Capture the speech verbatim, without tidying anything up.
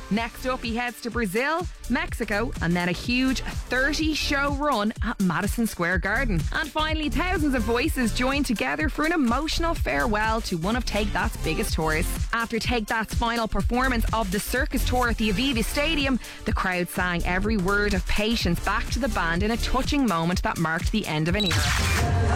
Next up, he heads to Brazil, Mexico, and then a huge thirty show run at Madison Square Garden. And finally, thousands of voices joined together for an emotional farewell to one of Take That's biggest tours. After Take That's final performance of the Circus Tour at the Aviva Stadium, the crowd sang every word of Patience back to the band in a touching moment that marked the end of an era.